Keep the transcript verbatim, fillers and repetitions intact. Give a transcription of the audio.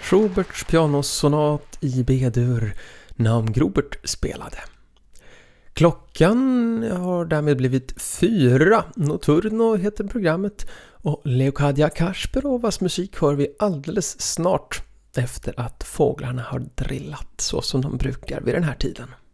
Schuberts pianosonat i B-dur Naum Grobert spelade. Klockan har därmed blivit fyra. Notturno heter programmet och Leocadia Kasparovas musik hör vi alldeles snart efter att fåglarna har drillat så som de brukar vid den här tiden.